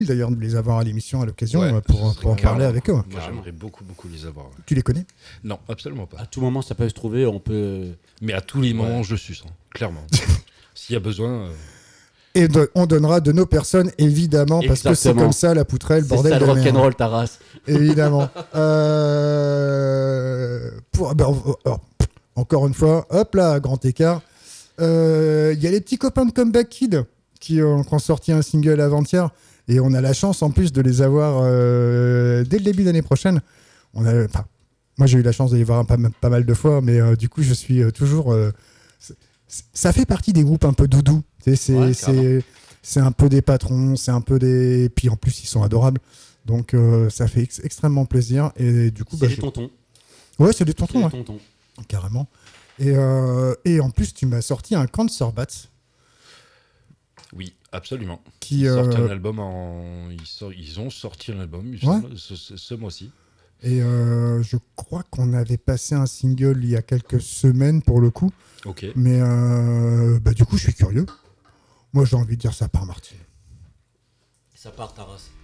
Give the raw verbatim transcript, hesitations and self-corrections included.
d'ailleurs de les avoir à l'émission à l'occasion Ouais, euh, pour, pour en parler avec eux. Moi, j'aimerais beaucoup, beaucoup les avoir. Ouais. Tu les connais? Non, absolument pas. À tout moment, ça peut se trouver. On peut. Mais à tous les moments, Ouais. je suce, hein, clairement. S'il y a besoin. Euh... Et de, on donnera de nos personnes, évidemment, parce que c'est Exactement. comme ça la poutrelle, C'est bordel ça le de merde. rock'n'roll, ta race. Évidemment. Euh, pour, ben, oh, oh, encore une fois, hop là, grand écart. Il euh, y a les petits copains de Comeback Kid qui ont, qui ont sorti un single avant-hier. Et on a la chance en plus de les avoir euh, dès le début d'année prochaine. On a, enfin, moi j'ai eu la chance de les voir pas, pas mal de fois, mais euh, du coup je suis euh, toujours... Euh, ça fait partie des groupes un peu doudou. C'est, c'est, Ouais, c'est, c'est un peu des patrons, c'est un peu des... Puis en plus ils sont adorables. Donc euh, ça fait ex- extrêmement plaisir. Et du coup, C'est bah, des je... tontons. Ouais, c'est des C'est tontons, des ouais. tontons. Carrément. Et, euh, et en plus tu m'as sorti un Cancer Bats. Oui, absolument. Qui, ils sortent euh... un album en... Ils, sort... Ils ont sorti un album il Ouais. semble, ce, ce, ce mois-ci. Et euh, je crois qu'on avait passé un single il y a quelques semaines pour le coup. Ok. Mais euh, bah, du coup, je suis curieux. Moi, j'ai envie de dire ça part Martine. Ça part, ta race.